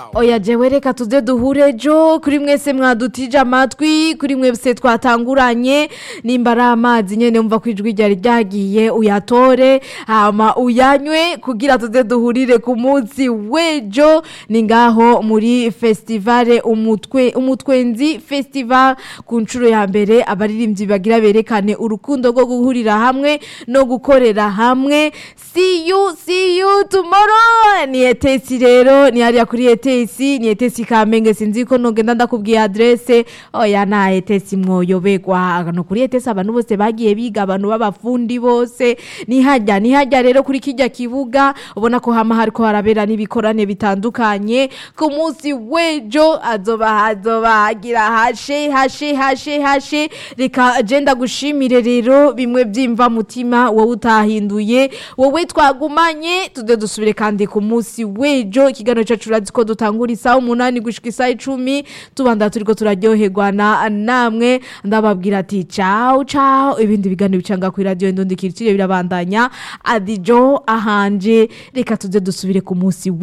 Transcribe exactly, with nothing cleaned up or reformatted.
Oya jewe reka tuze duhure ejo kuri mwese mwadutije amatwi kuri mwese twatanguranye nimba ari amazi nyene umva kwijwi ryari ryagiye uyatore hama uyanywe kugira tuze duhurire ku munsi w'ejo ni ngaho muri festivale umutwe umutwenzi festival ku ncuro ya mbere abaririmbyi bagira berekane urukundo rwo guhurira hamwe no gukorera hamwe. See you see you tomorrow. Ni etesi rero ni hariya kuri etesi ni etesi Kamenge sinzi ko nogenda ndakubwiye adresse oya na etesi mwoyobegwa no kuri etesi abantu bose bagiye biga abantu b'abafundi bose ni hajya ni hajya rero kuri kijya kibuga ubona ko hama hariko harabera nibikorane bitandukanye ku munsi w'ejo azoba hazoba hagira hashe hashe hashe hashe reka agenda gushimire rero bimwe byimva mutima wowe utahinduye wowe twagumanye tude dusubire kandi ku munsi w'ejo ikiganiro cyacu radiko dutangura isaha umunani gushika isaha icumi tubanda turiko turaryoherwa na namwe ndababwira ati ciao ciao ibindi biganiro bicanga ku radio Indundi Culture birabandanya adijo ahanje reka tuze dusubire ku munsi